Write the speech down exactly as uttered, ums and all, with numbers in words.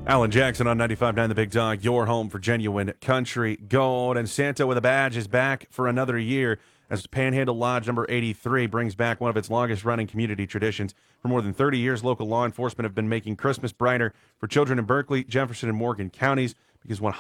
Alan Jackson on ninety-five point nine The Big Dog, your home for genuine country gold. And Santa with a Badge is back for another year as Panhandle Lodge number eighty-three brings back one of its longest-running community traditions. For more than thirty years, local law enforcement have been making Christmas brighter for children in Berkeley, Jefferson, and Morgan counties because